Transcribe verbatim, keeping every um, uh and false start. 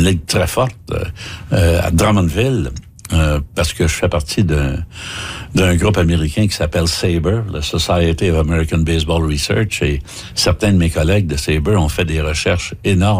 ligue très forte euh, à Drummondville. Euh, parce que je fais partie d'un, d'un groupe américain qui s'appelle SABRE, la Society of American Baseball Research, et certains de mes collègues de SABRE ont fait des recherches énormes